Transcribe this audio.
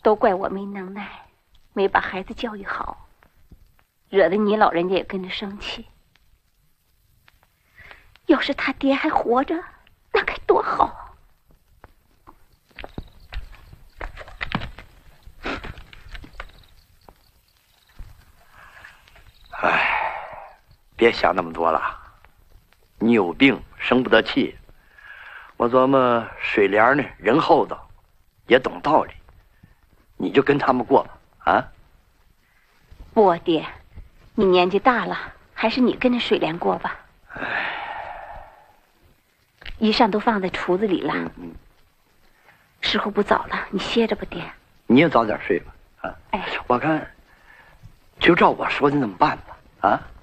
都怪我没能耐，没把孩子教育好，惹得你老人家也跟着生气。要是他爹还活着，那该多好！ 哎，别想那么多了。你有病，生不得气。我琢磨水莲呢，人厚道，也懂道理，你就跟他们过吧，啊？ 不，爹，你年纪大了，还是你跟着水莲过吧。衣裳都放在橱子里了。时候不早了，你歇着吧，爹。 你也早点睡吧，啊。 哎， 我看，就照我说的那么办吧，啊。